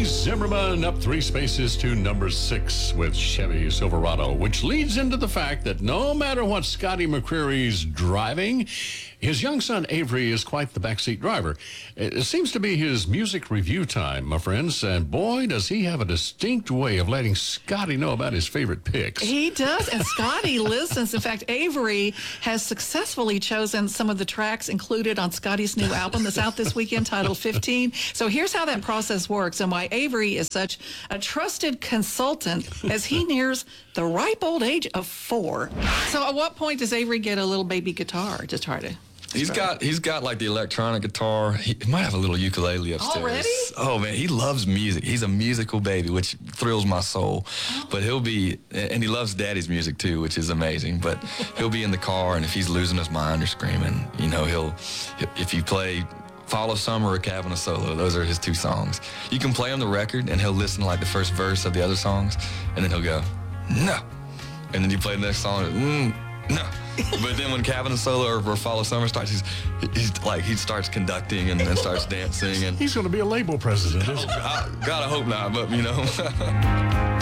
Zimmerman up 3 spaces to number 6 with Chevy Silverado, which leads into the fact that no matter what Scotty McCreery's driving, his young son Avery is quite the backseat driver. It seems to be his music review time, my friends, and boy, does he have a distinct way of letting Scotty know about his favorite picks. He does, and Scotty listens. In fact, Avery has successfully chosen some of the tracks included on Scotty's new album that's out this weekend titled 15. So here's how that process works and why Avery is such a trusted consultant as he nears the ripe old age of 4. So at what point does Avery get a little baby guitar to try to... He's got like the electronic guitar. He might have a little ukulele upstairs. Already? Oh man, he loves music. He's a musical baby, which thrills my soul. But and he loves Daddy's music too, which is amazing. But he'll be in the car, and if he's losing his mind or screaming, if you play Follow Summer or Cabin of Solo, those are his 2 songs. You can play on the record, and he'll listen to like the first verse of the other songs, and then he'll go, no. And then you play the next song, no. But then when Cabin of Solo or Follow Summer starts, he starts conducting and then starts dancing. And He's going to be a label president, isn't he? God, I hope not, but